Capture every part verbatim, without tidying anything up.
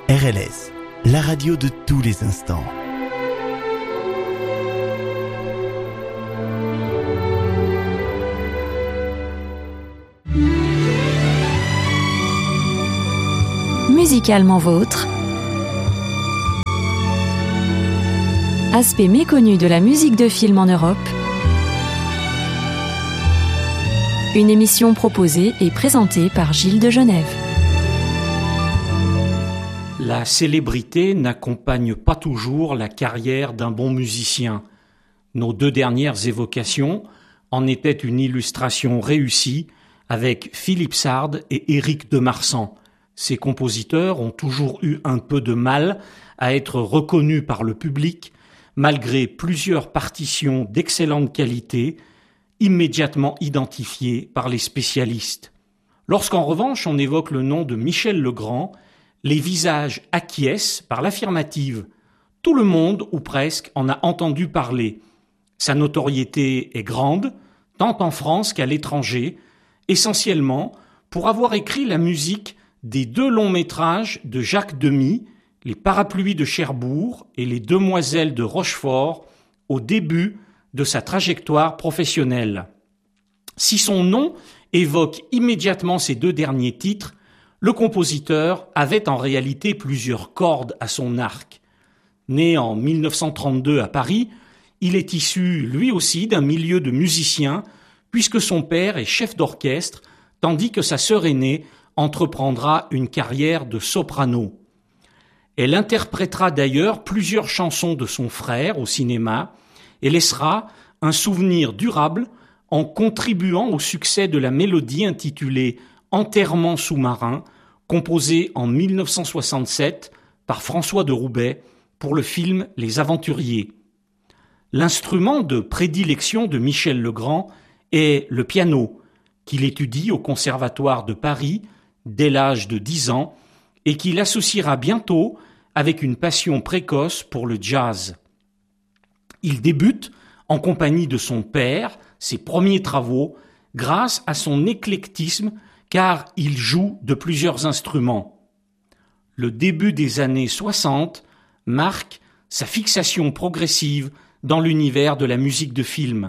R L S, la radio de tous les instants. Musicalement vôtre. Aspect méconnu de la musique de film en Europe. Une émission proposée et présentée par Gilles de Genève. La célébrité n'accompagne pas toujours la carrière d'un bon musicien. Nos deux dernières évocations en étaient une illustration réussie avec Philippe Sard et Éric de Marsan. Ces compositeurs ont toujours eu un peu de mal à être reconnus par le public, malgré plusieurs partitions d'excellente qualité, immédiatement identifiées par les spécialistes. Lorsqu'en revanche on évoque le nom de Michel Legrand, les visages acquiescent par l'affirmative. Tout le monde, ou presque, en a entendu parler. Sa notoriété est grande, tant en France qu'à l'étranger, essentiellement pour avoir écrit la musique des deux longs métrages de Jacques Demy, Les Parapluies de Cherbourg et Les Demoiselles de Rochefort, au début de sa trajectoire professionnelle. Si son nom évoque immédiatement ces deux derniers titres, le compositeur avait en réalité plusieurs cordes à son arc. Né en mille neuf cent trente-deux à Paris, il est issu lui aussi d'un milieu de musiciens, puisque son père est chef d'orchestre, tandis que sa sœur aînée entreprendra une carrière de soprano. Elle interprétera d'ailleurs plusieurs chansons de son frère au cinéma et laissera un souvenir durable en contribuant au succès de la mélodie intitulée « Enterrement sous-marin », composée en mille neuf cent soixante-sept par François de Roubaix pour le film « Les Aventuriers ». L'instrument de prédilection de Michel Legrand est le piano, qu'il étudie au Conservatoire de Paris dès l'âge de dix ans et qu'il associera bientôt avec une passion précoce pour le jazz. Il débute en compagnie de son père, ses premiers travaux, grâce à son éclectisme car il joue de plusieurs instruments. Le début des années soixante marque sa fixation progressive dans l'univers de la musique de film.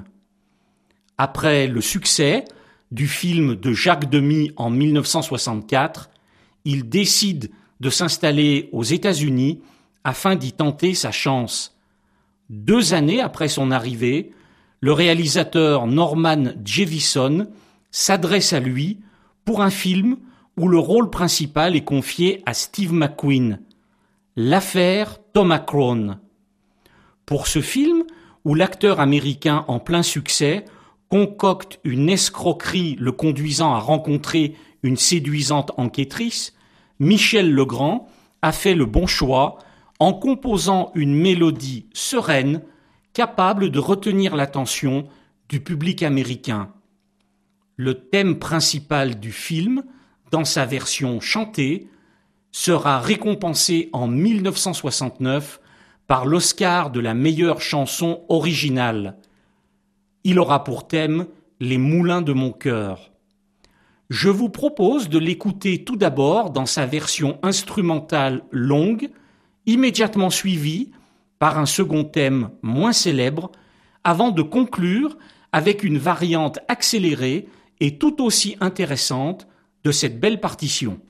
Après le succès du film de Jacques Demy en mille neuf cent soixante-quatre, il décide de s'installer aux États-Unis afin d'y tenter sa chance. Deux années après son arrivée, le réalisateur Norman Jevison s'adresse à lui pour un film où le rôle principal est confié à Steve McQueen, l'affaire Thomas Crown. Pour ce film, où l'acteur américain en plein succès concocte une escroquerie le conduisant à rencontrer une séduisante enquêtrice, Michel Legrand a fait le bon choix en composant une mélodie sereine, capable de retenir l'attention du public américain. Le thème principal du film, dans sa version chantée, sera récompensé en mille neuf cent soixante-neuf par l'Oscar de la meilleure chanson originale. Il aura pour thème « Les moulins de mon cœur ». Je vous propose de l'écouter tout d'abord dans sa version instrumentale longue, immédiatement suivie par un second thème moins célèbre, avant de conclure avec une variante accélérée et tout aussi intéressante de cette belle partition.